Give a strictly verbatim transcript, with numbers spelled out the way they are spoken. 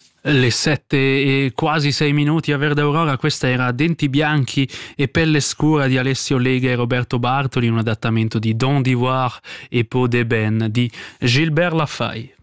Le sette e quasi sei minuti a Verde Aurora, questa era Denti bianchi e pelle scura di Alessio Lega e Roberto Bartoli, un adattamento di Don d'Ivoire e Peau d'Ébène di Gilbert Lafay.